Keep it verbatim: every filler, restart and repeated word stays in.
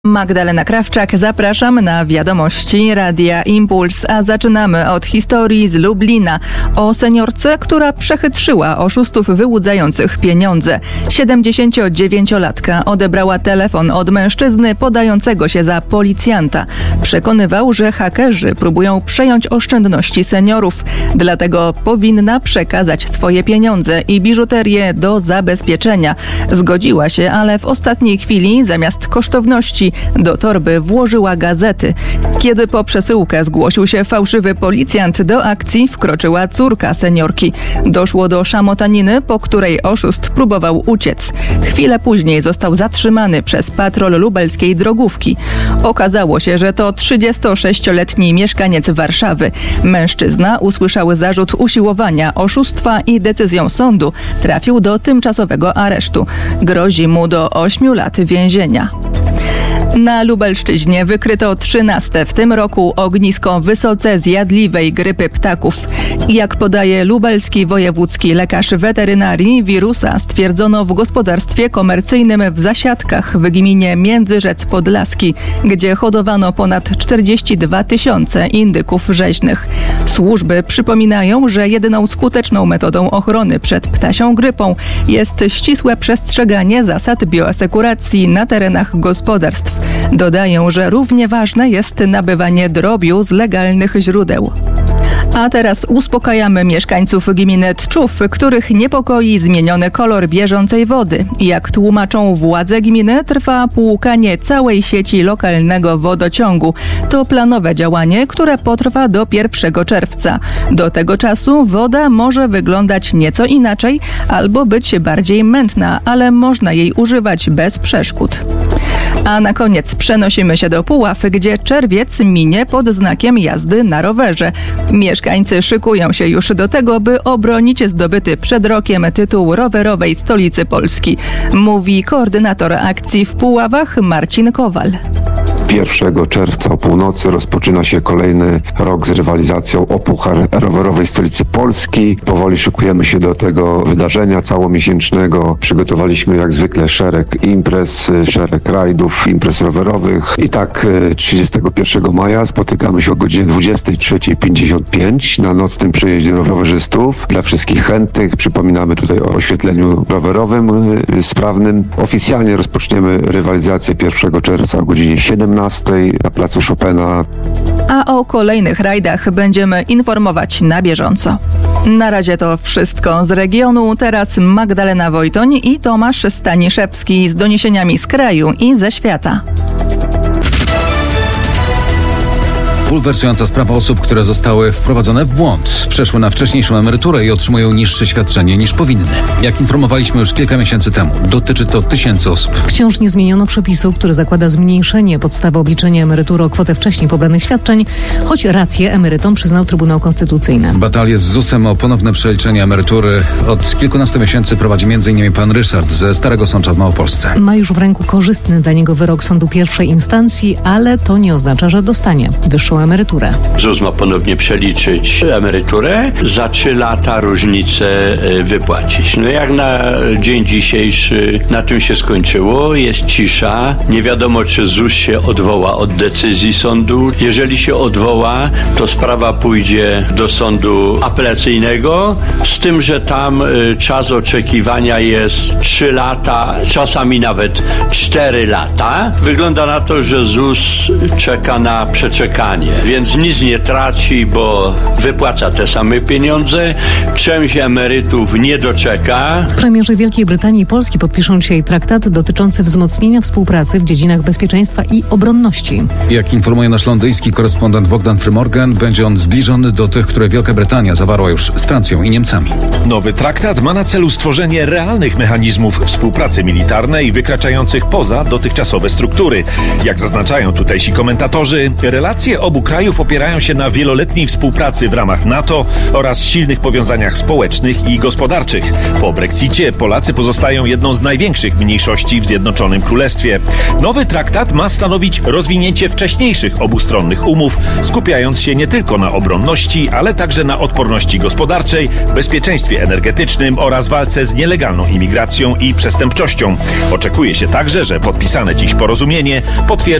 Magdalena Krawczak, zapraszam na wiadomości Radia Impuls, a zaczynamy od historii z Lublina o seniorce, która przechytrzyła oszustów wyłudzających pieniądze. siedemdziesięciodziewięciolatka odebrała telefon od mężczyzny podającego się za policjanta. Przekonywał, że hakerzy próbują przejąć oszczędności seniorów, dlatego powinna przekazać swoje pieniądze i biżuterię do zabezpieczenia. Zgodziła się, ale w ostatniej chwili zamiast kosztowności do torby włożyła gazety. Kiedy po przesyłkę zgłosił się fałszywy policjant, do akcji wkroczyła córka seniorki. Doszło do szamotaniny, po której oszust próbował uciec. Chwilę później został zatrzymany przez patrol lubelskiej drogówki. Okazało się, że to trzydziestosześcioletni mieszkaniec Warszawy. Mężczyzna usłyszał zarzut usiłowania, oszustwa i decyzją sądu trafił do tymczasowego aresztu. Grozi mu do ośmiu lat więzienia. Na Lubelszczyźnie wykryto trzynaste w tym roku ognisko wysoce zjadliwej grypy ptaków. Jak podaje lubelski wojewódzki lekarz weterynarii, wirusa stwierdzono w gospodarstwie komercyjnym w Zasiadkach w gminie Międzyrzec Podlaski, gdzie hodowano ponad czterdzieści dwa tysiące indyków rzeźnych. Służby przypominają, że jedyną skuteczną metodą ochrony przed ptasią grypą jest ścisłe przestrzeganie zasad bioasekuracji na terenach gospodarstw. Dodają, że równie ważne jest nabywanie drobiu z legalnych źródeł. A teraz uspokajamy mieszkańców gminy Tczów, których niepokoi zmieniony kolor bieżącej wody. Jak tłumaczą władze gminy, trwa płukanie całej sieci lokalnego wodociągu. To planowe działanie, które potrwa do pierwszego czerwca. Do tego czasu woda może wyglądać nieco inaczej albo być bardziej mętna, ale można jej używać bez przeszkód. A na koniec przenosimy się do Puław, gdzie czerwiec minie pod znakiem jazdy na rowerze. Mieszkańcy szykują się już do tego, by obronić zdobyty przed rokiem tytuł rowerowej stolicy Polski, mówi koordynator akcji w Puławach Marcin Kowal. pierwszego czerwca o północy rozpoczyna się kolejny rok z rywalizacją o puchar rowerowej stolicy Polski. Powoli szykujemy się do tego wydarzenia całomiesięcznego. Przygotowaliśmy jak zwykle szereg imprez, szereg rajdów, imprez rowerowych. I tak trzydziestego pierwszego maja spotykamy się o godzinie dwudziestej trzeciej pięćdziesiąt pięć na nocnym przejeździe rowerzystów. Dla wszystkich chętnych przypominamy tutaj o oświetleniu rowerowym sprawnym. Oficjalnie rozpoczniemy rywalizację pierwszego czerwca o godzinie siedemnastej na placu Chopina. A o kolejnych rajdach będziemy informować na bieżąco. Na razie to wszystko z regionu. Teraz Magdalena Wojtoń i Tomasz Staniszewski z doniesieniami z kraju i ze świata. Bulwersująca sprawa osób, które zostały wprowadzone w błąd. Przeszły na wcześniejszą emeryturę i otrzymują niższe świadczenie niż powinny. Jak informowaliśmy już kilka miesięcy temu, dotyczy to tysięcy osób. Wciąż nie zmieniono przepisu, który zakłada zmniejszenie podstawy obliczenia emerytury o kwotę wcześniej pobranych świadczeń, choć rację emerytom przyznał Trybunał Konstytucyjny. Batalię z zusem o ponowne przeliczenie emerytury od kilkunastu miesięcy prowadzi m.in. pan Ryszard ze Starego Sącza w Małopolsce. Ma już w ręku korzystny dla niego wyrok sądu pierwszej instancji, ale to nie oznacza, że dostanie wyższą emeryturę. ZUS ma ponownie przeliczyć emeryturę, za trzy lata różnicę wypłacić. No jak na dzień dzisiejszy na tym się skończyło, jest cisza, nie wiadomo czy ZUS się odwoła od decyzji sądu. Jeżeli się odwoła, to sprawa pójdzie do sądu apelacyjnego, z tym, że tam czas oczekiwania jest trzy lata, czasami nawet cztery lata. Wygląda na to, że ZUS czeka na przeczekanie. Więc nic nie traci, bo wypłaca te same pieniądze. Część emerytów nie doczeka. Premierzy Wielkiej Brytanii i Polski podpiszą dzisiaj traktat dotyczący wzmocnienia współpracy w dziedzinach bezpieczeństwa i obronności. Jak informuje nasz londyński korespondent Bogdan Frymorgan, będzie on zbliżony do tych, które Wielka Brytania zawarła już z Francją i Niemcami. Nowy traktat ma na celu stworzenie realnych mechanizmów współpracy militarnej wykraczających poza dotychczasowe struktury. Jak zaznaczają tutejsi komentatorzy, relacje obu obu krajów opierają się na wieloletniej współpracy w ramach NATO oraz silnych powiązaniach społecznych i gospodarczych. Po Brexicie Polacy pozostają jedną z największych mniejszości w Zjednoczonym Królestwie. Nowy traktat ma stanowić rozwinięcie wcześniejszych obustronnych umów, skupiając się nie tylko na obronności, ale także na odporności gospodarczej, bezpieczeństwie energetycznym oraz walce z nielegalną imigracją i przestępczością. Oczekuje się także, że podpisane dziś porozumienie potwierdzi